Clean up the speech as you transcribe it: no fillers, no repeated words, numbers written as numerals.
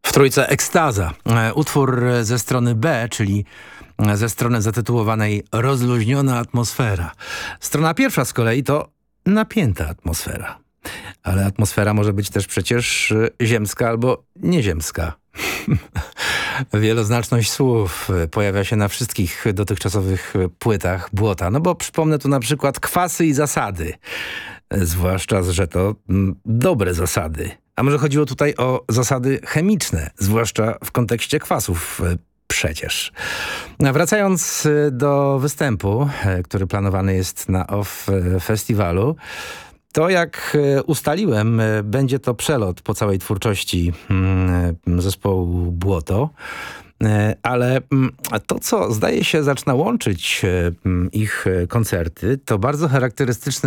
W trójce Ekstaza. Utwór ze strony B, czyli ze strony zatytułowanej Rozluźniona atmosfera. Strona pierwsza z kolei to napięta atmosfera. Ale atmosfera może być też przecież ziemska albo nieziemska. Wieloznaczność słów pojawia się na wszystkich dotychczasowych płytach Błota. No bo przypomnę tu na przykład kwasy i zasady. Zwłaszcza, że to dobre zasady. A może chodziło tutaj o zasady chemiczne, zwłaszcza w kontekście kwasów przecież. Wracając do występu, który planowany jest na OFF Festiwalu, to jak ustaliłem, będzie to przelot po całej twórczości zespołu Błoto. Ale to, co zdaje się zaczyna łączyć ich koncerty, to bardzo charakterystyczne